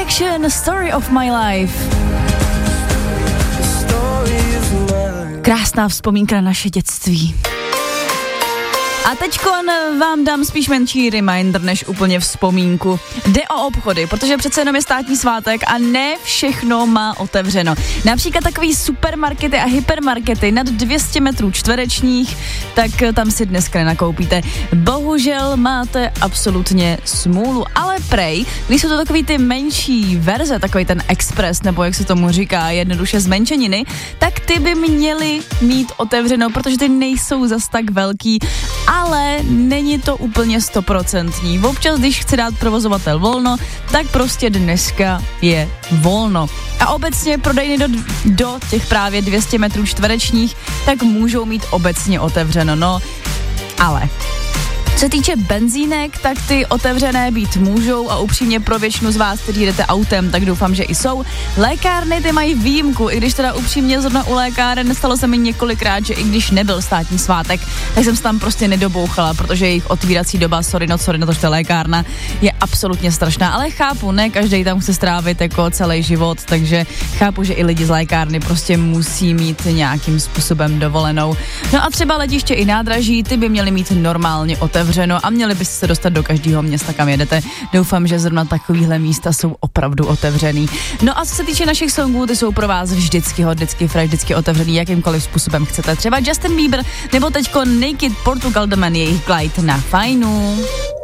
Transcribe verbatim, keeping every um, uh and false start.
Connection, Story of My Life. Krásná vzpomínka na naše dětství. A teďkon vám dám spíš menší reminder, než úplně vzpomínku. Jde o obchody, protože přece jenom je státní svátek a ne všechno má otevřeno. Například takový supermarkety a hypermarkety nad dvě stě metrů čtverečních, tak tam si dneska nenakoupíte. Bohužel máte absolutně smůlu, ale prej, když jsou to takový ty menší verze, takový ten express, nebo jak se tomu říká, jednoduše zmenšeniny, tak ty by měly mít otevřeno, protože ty nejsou zas tak velký, ale není to úplně stoprocentní. Občas, když chce dát provozovatel volno, tak prostě dneska je volno. A obecně prodejny do, do těch právě dvě stě metrů čtverečních, tak můžou mít obecně otevřeno, no, ale... Co se týče benzínek, tak ty otevřené být můžou a upřímně pro většinu z vás, kteří jdete autem, tak doufám, že i jsou. Lékárny ty mají výjimku, i když teda upřímně zrovna u lékáren stalo se mi několikrát, že i když nebyl státní svátek, tak jsem se tam prostě nedobouchala, protože jejich otvírací doba, sorry, no sorry, no to, že ta lékárna je absolutně strašná, ale chápu, ne každý tam chce strávit jako celý život, takže chápu, že i lidi z lékárny prostě musí mít nějakým způsobem dovolenou. No a třeba letiště i nádraží, ty by měly mít normálně otevřené a měli byste se dostat do každého města, kam jedete. Doufám, že zrovna takovýhle místa jsou opravdu otevřený. No a co se týče našich songů, ty jsou pro vás vždycky hot, vždycky fresh, vždycky otevřený, jakýmkoliv způsobem chcete. Třeba Justin Bieber nebo teďko Naked Portugal The Man, jejich Glide na fajnu.